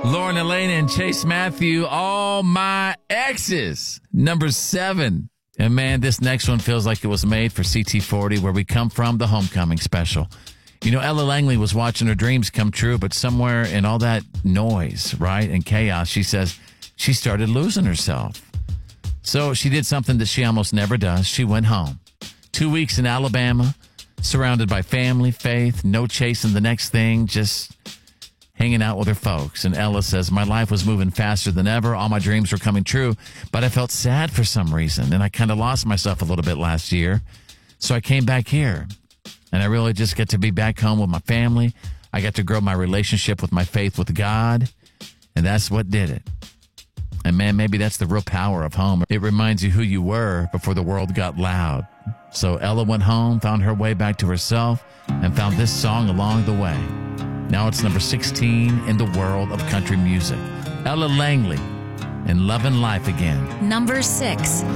Lauren Elena and Chase Matthew, All My Exes, number 7. And man, this next one feels like it was made for CT40, Where We Come From, the homecoming special. You know, Ella Langley was watching her dreams come true, but somewhere in all that noise, right, and chaos, she says she started losing herself. So she did something that she almost never does. She went home. 2 weeks in Alabama, surrounded by family, faith, no chasing the next thing, just hanging out with her folks. And Ella says, my life was moving faster than ever. All my dreams were coming true, but I felt sad for some reason. And I kind of lost myself a little bit last year. So I came back here, and I really just get to be back home with my family. I got to grow my relationship with my faith with God. And that's what did it. And man, maybe that's the real power of home. It reminds you who you were before the world got loud. So Ella went home, found her way back to herself, and found this song along the way. Now it's number 16 in the world of country music. Ella Langley in Lovin' Life Again. Number 6.